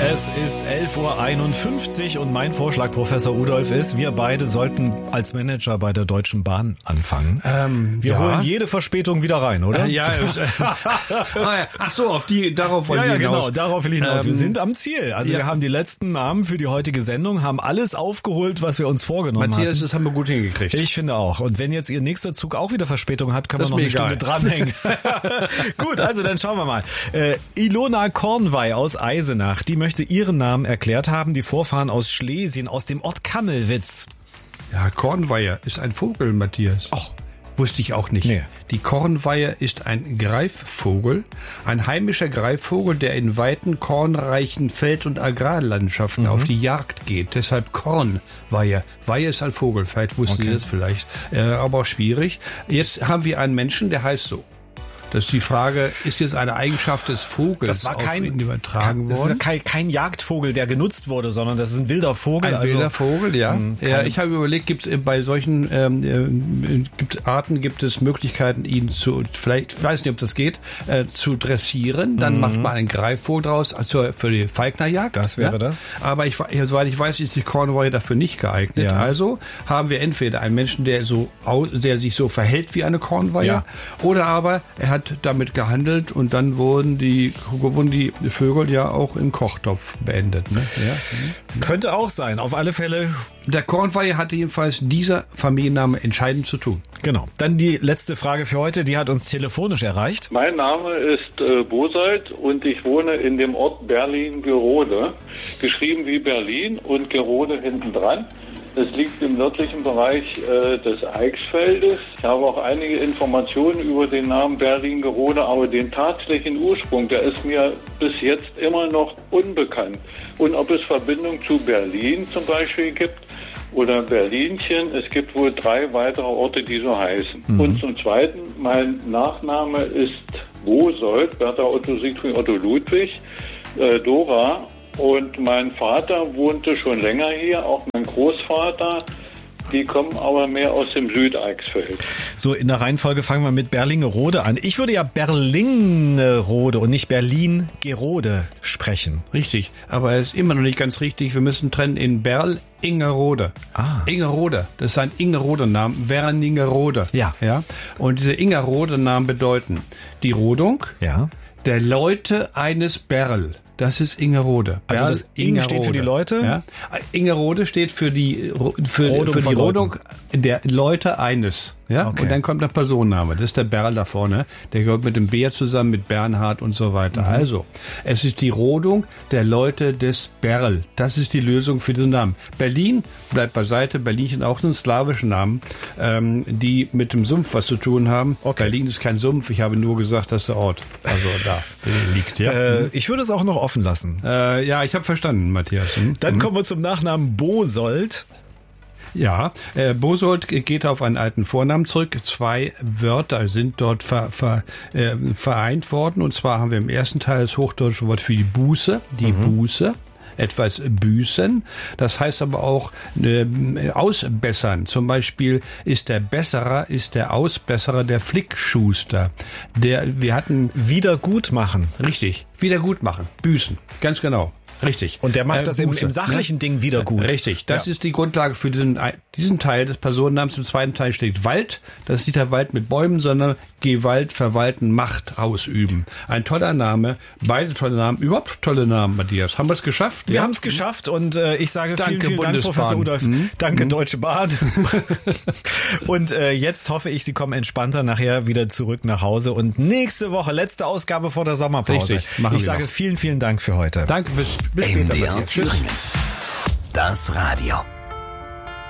Es ist 11.51 Uhr und mein Vorschlag, Professor Rudolph, ist, wir beide sollten als Manager bei der Deutschen Bahn anfangen. Wir holen jede Verspätung wieder rein, oder? Ach so, darauf wollen Sie hinaus. Genau, darauf will ich hinaus. Wir sind am Ziel. Also wir haben die letzten Namen für die heutige Sendung, haben alles aufgeholt, was wir uns vorgenommen haben. Matthias, das haben wir gut hingekriegt. Ich finde auch. Und wenn jetzt Ihr nächster Zug auch wieder Verspätung hat, können wir noch eine Stunde dranhängen. Gut, also dann schauen wir mal. Ilona Kornwey aus Eisenach, die möchte ihren Namen erklärt haben, die Vorfahren aus Schlesien, aus dem Ort Kammelwitz. Ja, Kornweiher ist ein Vogel, Matthias. Ach, wusste ich auch nicht. Nee. Die Kornweiher ist ein Greifvogel, ein heimischer Greifvogel, der in weiten, kornreichen Feld- und Agrarlandschaften auf die Jagd geht. Deshalb Kornweiher. Weiher ist ein Vogel, vielleicht wussten Sie das vielleicht, aber auch schwierig. Jetzt haben wir einen Menschen, der heißt so. Das ist die Frage, ist jetzt eine Eigenschaft des Vogels auf ihn übertragen worden? Das ist kein Jagdvogel, der genutzt wurde, sondern das ist ein wilder Vogel. Ein wilder Vogel, ja. Ja, ich habe überlegt, gibt es bei solchen Arten gibt es Möglichkeiten, ihn vielleicht, ich weiß nicht, ob das geht, zu dressieren. Dann macht man einen Greifvogel draus, also für die Falknerjagd. Das wäre das. Aber soweit ich weiß, ist die Kornweiher dafür nicht geeignet. Ja. Also haben wir entweder einen Menschen, der sich so verhält wie eine Kornweiher, oder aber er hat damit gehandelt und dann wurden die Vögel ja auch im Kochtopf beendet. Ne? Ja. Könnte auch sein, auf alle Fälle. Der Kornweiher hatte jedenfalls dieser Familienname entscheidend zu tun. Genau. Dann die letzte Frage für heute, die hat uns telefonisch erreicht. Mein Name ist Bosold und ich wohne in dem Ort Berlin-Gerode. Geschrieben wie Berlin und Gerode hinten dran. Es liegt im nördlichen Bereich des Eichsfeldes. Ich habe auch einige Informationen über den Namen Berlin-Gerode, aber den tatsächlichen Ursprung, der ist mir bis jetzt immer noch unbekannt. Und ob es Verbindung zu Berlin zum Beispiel gibt oder Berlinchen, es gibt wohl 3 weitere Orte, die so heißen. Und zum Zweiten, mein Nachname ist Bosold, Bertha Otto Siegfried Otto Ludwig, Dora. Und mein Vater wohnte schon länger hier, auch mein Großvater. Die kommen aber mehr aus dem Südeichsfeld. So, in der Reihenfolge fangen wir mit Berlingerode an. Ich würde ja Berlingerode und nicht Berlin-Gerode sprechen. Richtig, aber es ist immer noch nicht ganz richtig. Wir müssen trennen in Ingerode. Ingerode, das ist ein Ingerode-Name, Wernigerode. Ja. Und diese Ingerode-Namen bedeuten die Rodung der Leute eines Berl. Das ist Ingerode. Also das Ing steht für die Leute? Ja. Ingerode steht für die Rodung der Leute eines. Ja? Okay. Und dann kommt der Personenname. Das ist der Berl da vorne. Der gehört mit dem Bär zusammen, mit Bernhard und so weiter. Also, es ist die Rodung der Leute des Berl. Das ist die Lösung für diesen Namen. Berlin bleibt beiseite. Berlinchen auch ein slawischer Name, die mit dem Sumpf was zu tun haben. Okay. Berlin ist kein Sumpf. Ich habe nur gesagt, dass der Ort da liegt. Ja? Ich würde es auch noch offen lassen. Ja, ich habe verstanden, Matthias. Dann kommen wir zum Nachnamen Bosold. Ja, Bosold geht auf einen alten Vornamen zurück. 2 Wörter sind dort vereint worden. Und zwar haben wir im ersten Teil das hochdeutsche Wort für die Buße, Buße. Etwas büßen. Das heißt aber auch ausbessern. Zum Beispiel ist der Ausbesserer der Flickschuster. Wir hatten Wiedergutmachen. Richtig, wiedergutmachen, büßen, ganz genau. Richtig. Und der macht das im sachlichen Ding wieder gut. Richtig. Das ist die Grundlage für diesen Teil des Personennamens. Im zweiten Teil steht Wald. Das ist nicht der Wald mit Bäumen, sondern Gewalt, verwalten, Macht ausüben. Ein toller Name. Beide tolle Namen. Überhaupt tolle Namen, Matthias. Haben wir es geschafft? Wir haben es geschafft und ich sage vielen Dank, Professor Rudolph. Danke, Deutsche Bahn. Und jetzt hoffe ich, Sie kommen entspannter nachher wieder zurück nach Hause. Und nächste Woche, letzte Ausgabe vor der Sommerpause. Richtig. Ich sage vielen Dank für heute. Danke bis später. MDR Thüringen. Das Radio.